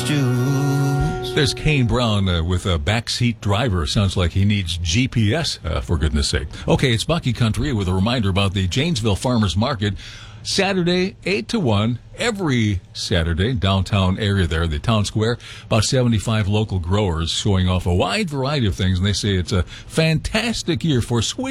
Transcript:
juice. There's Kane Brown with a backseat driver. Sounds like he needs GPS, for goodness sake. Okay, it's Bucky Country with a reminder about the Janesville Farmers Market. Saturday, 8 to 1, every Saturday, downtown area there, the town square. About 75 local growers showing off a wide variety of things, and they say it's a fantastic year for sweet